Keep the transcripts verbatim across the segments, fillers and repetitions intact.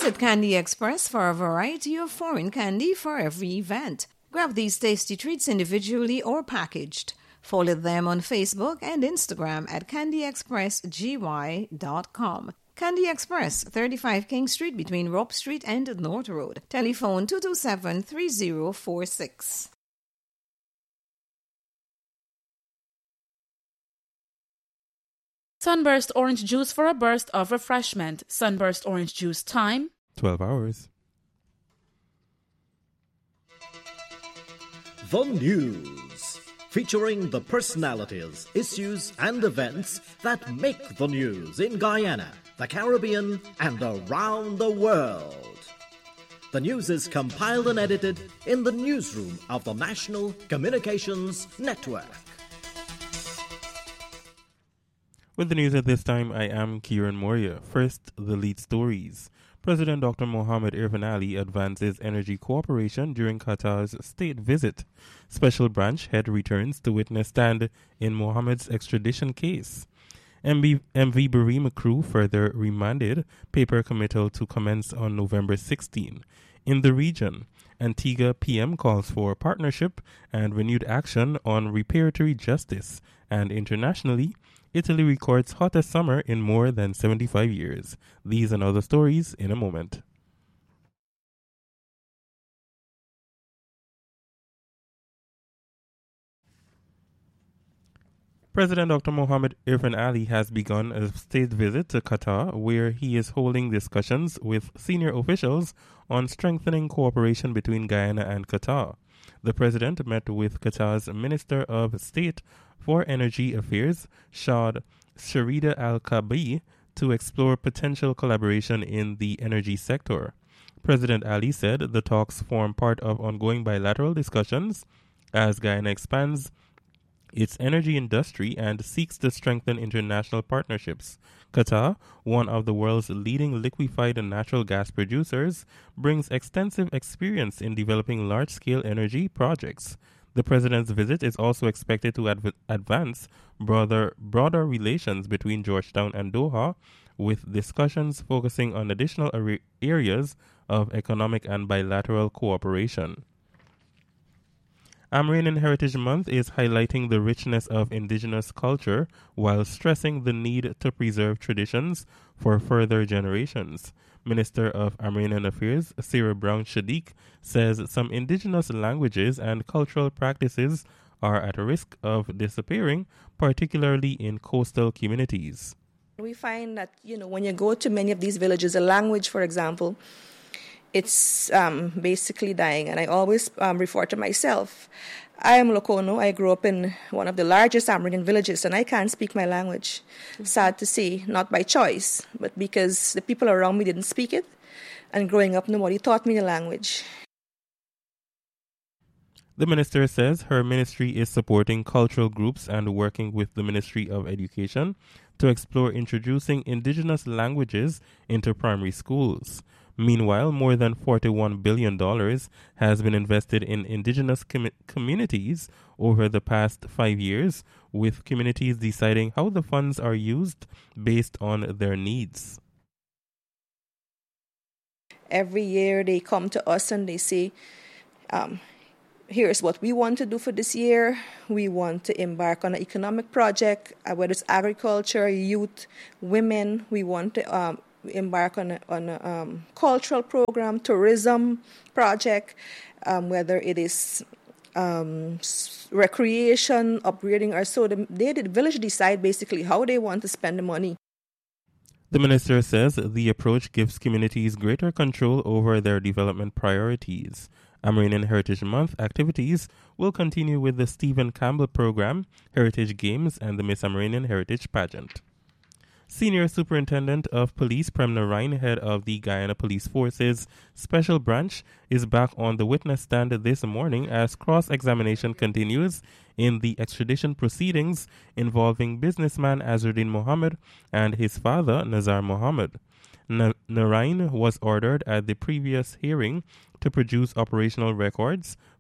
Visit Candy Express for a variety of foreign candy for every event. Grab these tasty treats individually or packaged. Follow them on Facebook and Instagram at candy express g y dot com. Candy Express, thirty-five King Street between Rope Street and North Road. Telephone two two seven, three zero four six. Sunburst orange juice for a burst of refreshment. Sunburst orange juice time. twelve hours. The News, featuring the personalities, issues, and events that make the news in Guyana, the Caribbean, and around the world. The news is compiled and edited in the newsroom of the National Communications Network. With the news at this time, I am Kieran Moria. First, the lead stories. President Doctor Mohammed Irfan Ali advances energy cooperation during Qatar's state visit. Special branch head returns to witness stand in Mohammed's extradition case. M V, M V Barima crew further remanded, paper committal to commence on November sixteenth. In the region, Antigua P M calls for partnership and renewed action on reparatory justice. And internationally, Italy records hottest summer in more than seventy-five years. These and other stories in a moment. President Doctor Mohammed Irfan Ali has begun a state visit to Qatar, where he is holding discussions with senior officials on strengthening cooperation between Guyana and Qatar. The president met with Qatar's Minister of State for Energy Affairs, Shad Sharida Al-Kabi, to explore potential collaboration in the energy sector. President Ali said the talks form part of ongoing bilateral discussions as Guyana expands its energy industry and seeks to strengthen international partnerships. Qatar, one of the world's leading liquefied natural gas producers, brings extensive experience in developing large-scale energy projects. The president's visit is also expected to adv- advance broader, broader relations between Georgetown and Doha, with discussions focusing on additional ar- areas of economic and bilateral cooperation. Amerindian Heritage Month is highlighting the richness of indigenous culture while stressing the need to preserve traditions for further generations. Minister of Amerindian Affairs, Sarah Brown Shadiq, says some indigenous languages and cultural practices are at risk of disappearing, particularly in coastal communities. We find that, you know, when you go to many of these villages, a language, for example, it's um, basically dying. And I always um, refer to myself. I am Lokono. I grew up in one of the largest Amerindian villages, and I can't speak my language. Mm-hmm. Sad to say, not by choice, but because the people around me didn't speak it. And growing up, nobody taught me the language. The minister says her ministry is supporting cultural groups and working with the Ministry of Education to explore introducing indigenous languages into primary schools. Meanwhile, more than forty-one billion dollars has been invested in indigenous com- communities over the past five years, with communities deciding how the funds are used based on their needs. Every year they come to us and they say, um, here's what we want to do for this year. We want to embark on an economic project, uh, whether it's agriculture, youth, women. We want to um, embark on a, on a um, cultural program, tourism project, um, whether it is um, recreation, upgrading our so the, they, the village decide basically how they want to spend the money. The minister says the approach gives communities greater control over their development priorities. Amerindian Heritage Month activities will continue with the Stephen Campbell Program, Heritage Games, and the Miss Amerindian Heritage Pageant. Senior Superintendent of Police Prem Narain, head of the Guyana Police Force's Special Branch, is back on the witness stand this morning as cross-examination continues in the extradition proceedings involving businessman Azruddin Mohammed and his father Nazar Mohammed. N- Narain was ordered at the previous hearing to produce operational records,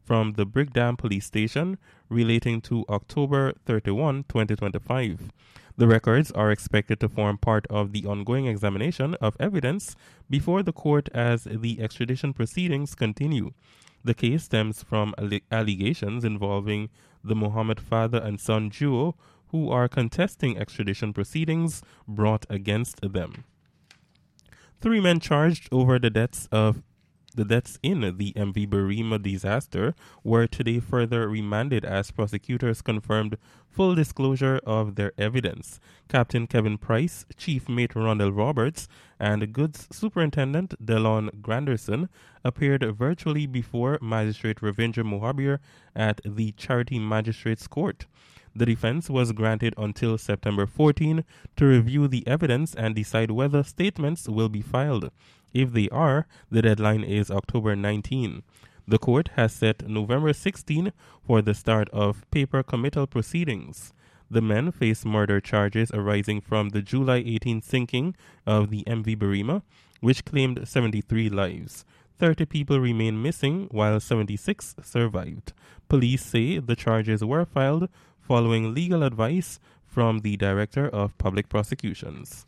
from the Brigdam Police Station relating to October thirty-first, twenty twenty-five. The records are expected to form part of the ongoing examination of evidence before the court as the extradition proceedings continue. The case stems from alle- allegations involving the Mohammed father and son duo who are contesting extradition proceedings brought against them. Three men charged over the deaths of The deaths in the M V Barima disaster were today further remanded as prosecutors confirmed full disclosure of their evidence. Captain Kevin Price, Chief Mate Rondell Roberts, and Goods Superintendent Delon Granderson appeared virtually before Magistrate Ravindra Mohabir at the Charity Magistrates Court. The defense was granted until September fourteenth to review the evidence and decide whether statements will be filed. If they are, the deadline is October nineteenth. The court has set November sixteenth for the start of paper committal proceedings. The men face murder charges arising from the July eighteenth sinking of the M V Barima, which claimed seventy-three lives. thirty people remain missing, while seventy-six survived. Police say the charges were filed following legal advice from the Director of Public Prosecutions.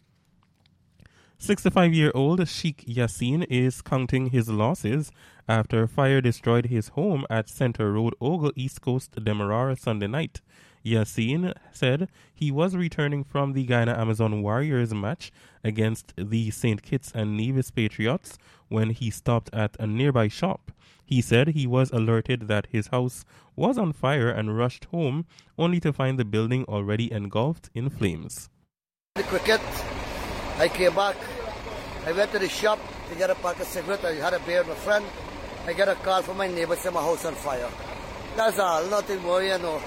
sixty-five-year-old Sheikh Yassin is counting his losses after fire destroyed his home at Center Road, Ogle, East Coast, Demerara Sunday night. Yassin said he was returning from the Guyana Amazon Warriors match against the Saint Kitts and Nevis Patriots when he stopped at a nearby shop. He said he was alerted that his house was on fire and rushed home only to find the building already engulfed in flames. The cricket, I came back. I went to the shop to get a pack of cigarettes. I had a beer with a friend. I got a call from my neighbor saying my house on fire. That's all. Nothing more, you know.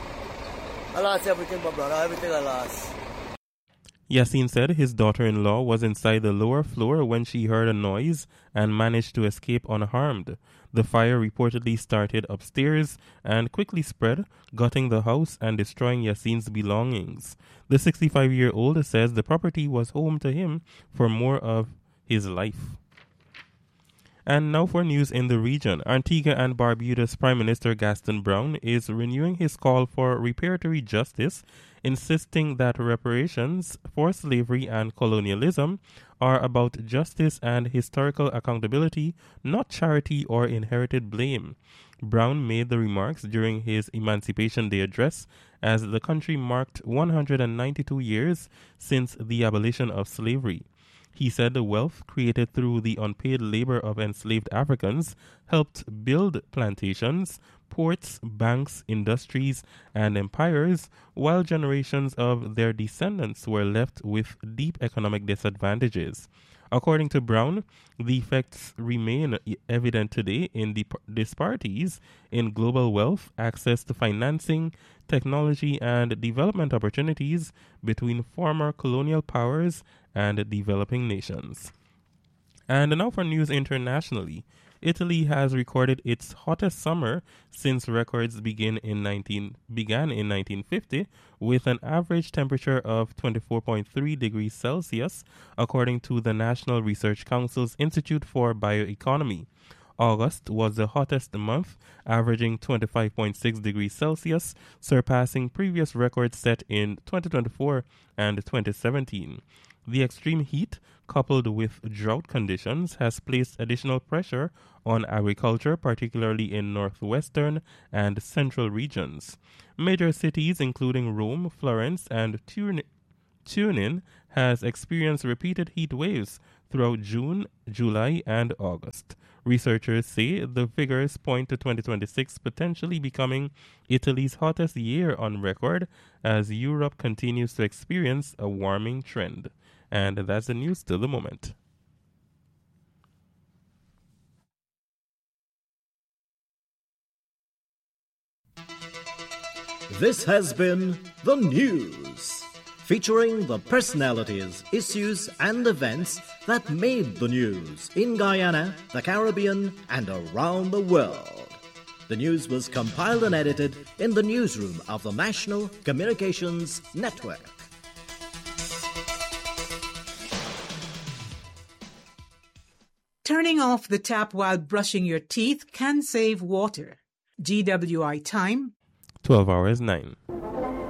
I lost everything, my brother. Everything I lost. Yassin said his daughter-in-law was inside the lower floor when she heard a noise and managed to escape unharmed. The fire reportedly started upstairs and quickly spread, gutting the house and destroying Yassin's belongings. The sixty-five-year-old says the property was home to him for more of his life. And now for news in the region. Antigua and Barbuda's Prime Minister Gaston Brown is renewing his call for reparatory justice, insisting that reparations for slavery and colonialism are about justice and historical accountability, not charity or inherited blame. Brown made the remarks during his Emancipation Day address as the country marked one hundred ninety-two years since the abolition of slavery. He said the wealth created through the unpaid labor of enslaved Africans helped build plantations, ports, banks, industries, and empires, while generations of their descendants were left with deep economic disadvantages. According to Brown, the effects remain evident today in the disparities in global wealth, access to financing, technology, and development opportunities between former colonial powers and developing nations. And now for news internationally. Italy has recorded its hottest summer since records begin in nineteen, began in nineteen fifty, with an average temperature of twenty-four point three degrees Celsius, according to the National Research Council's Institute for Bioeconomy. August was the hottest month, averaging twenty-five point six degrees Celsius, surpassing previous records set in twenty twenty-four and twenty seventeen. The extreme heat, coupled with drought conditions, has placed additional pressure on agriculture, particularly in northwestern and central regions. Major cities, including Rome, Florence, and Turin, Turin, has experienced repeated heat waves throughout June, July, and August. Researchers say the figures point to twenty twenty-six potentially becoming Italy's hottest year on record as Europe continues to experience a warming trend. And that's the news till the moment. This has been The News, featuring the personalities, issues, and events that made the news in Guyana, the Caribbean, and around the world. The news was compiled and edited in the newsroom of the National Communications Network. Turning off the tap while brushing your teeth can save water. G W I time, twelve hours nine.